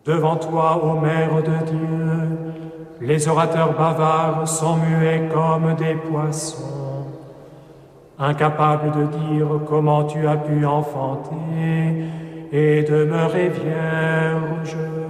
Devant toi, ô Mère de Dieu, les orateurs bavards sont muets comme des poissons, incapables de dire comment tu as pu enfanter et demeurer vierge.